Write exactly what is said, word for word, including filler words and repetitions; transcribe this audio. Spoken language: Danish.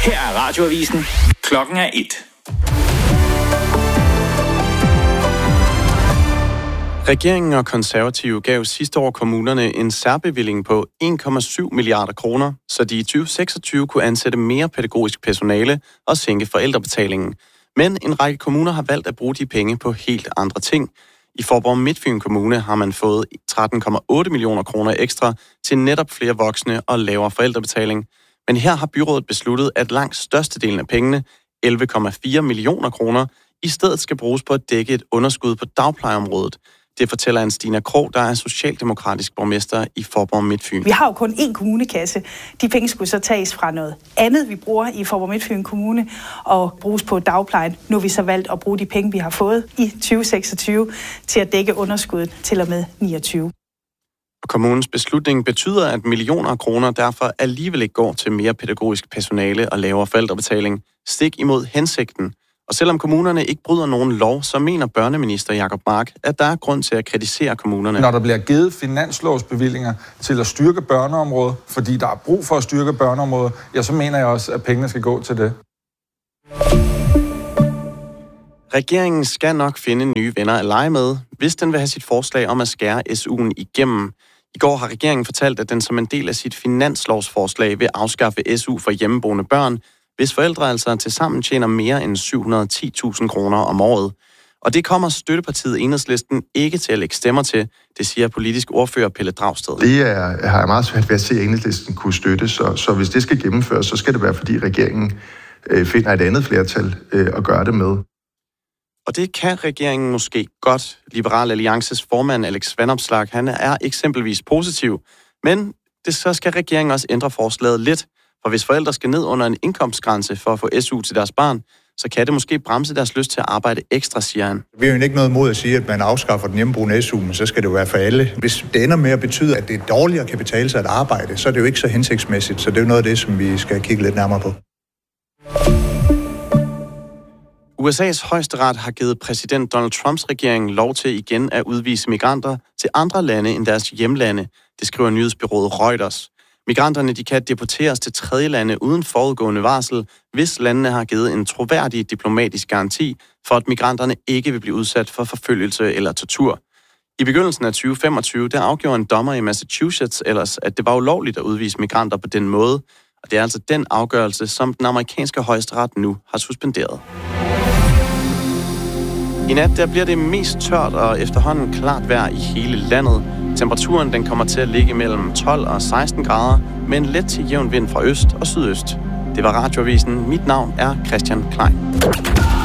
Her er Radioavisen. Klokken er et. Regeringen og Konservative gav sidste år kommunerne en særbevilling på en komma syv milliarder kroner, så de i tyve seksogtyve kunne ansætte mere pædagogisk personale og sænke forældrebetalingen. Men en række kommuner har valgt at bruge de penge på helt andre ting. I Faaborg Midtfyn Kommune har man fået tretten komma otte millioner kroner ekstra til netop flere voksne og lavere forældrebetaling. Men her har byrådet besluttet, at langt størstedelen af pengene, elleve komma fire millioner kroner, i stedet skal bruges på at dække et underskud på dagplejeområdet. Det fortæller Stina Krog, der er socialdemokratisk borgmester i Faaborg Midtfyn. Vi har jo kun én kommunekasse. De penge skulle så tages fra noget andet, vi bruger i Faaborg Midtfyn Kommune, og bruges på dagplejen. Nu har vi så valgt at bruge de penge, vi har fået i tyve seksogtyve, til at dække underskuddet til og med niogtyve. Kommunens beslutning betyder, at millioner af kroner derfor alligevel ikke går til mere pædagogisk personale og lavere forældrebetaling, stik imod hensigten. Og selvom kommunerne ikke bryder nogen lov, så mener børneminister Jacob Mark, at der er grund til at kritisere kommunerne. Når der bliver givet finanslovsbevillinger til at styrke børneområdet, fordi der er brug for at styrke børneområdet, ja, så mener jeg også, at pengene skal gå til det. Regeringen skal nok finde nye venner at lege med, hvis den vil have sit forslag om at skære S U'en igennem. I går har regeringen fortalt, at den som en del af sit finanslovsforslag vil afskaffe S U for hjemmeboende børn, hvis forældre altså tilsammen tjener mere end syv hundrede og ti tusind kroner om året. Og det kommer støttepartiet Enhedslisten ikke til at lægge stemmer til, det siger politisk ordfører Pelle Dragsted. Det er, har jeg meget svært ved at se, at Enhedslisten kunne støtte, så, så hvis det skal gennemføres, så skal det være, fordi regeringen øh, finder et andet flertal øh, at gøre det med. Og det kan regeringen måske godt. Liberal Alliances formand Alex Vanopslagh, han er eksempelvis positiv, men det, så skal regeringen også ændre forslaget lidt. For hvis forældre skal ned under en indkomstgrænse for at få S U til deres barn, så kan det måske bremse deres lyst til at arbejde ekstra, siger han. Vi har jo ikke noget mod at sige, at man afskaffer den hjemmeboende S U, men så skal det jo være for alle. Hvis det ender med at betyde, at det dårligere kan betale sig at arbejde, så er det jo ikke så hensigtsmæssigt. Så det er jo noget af det, som vi skal kigge lidt nærmere på. U S A's højesteret har givet præsident Donald Trumps regering lov til igen at udvise migranter til andre lande end deres hjemlande. Det skriver nyhedsbureauet Reuters. Migranterne de kan deporteres til tredje lande uden forudgående varsel, hvis landene har givet en troværdig diplomatisk garanti for, at migranterne ikke vil blive udsat for forfølgelse eller tortur. I begyndelsen af tyve femogtyve der afgjorde en dommer i Massachusetts ellers, at det var ulovligt at udvise migranter på den måde. Og det er altså den afgørelse, som den amerikanske højesteret nu har suspenderet. I nat der bliver det mest tørt og efterhånden klart vejr i hele landet. Temperaturen den kommer til at ligge mellem tolv og seksten grader, med en let til jævn vind fra øst og sydøst. Det var Radioavisen. Mit navn er Christian Klein.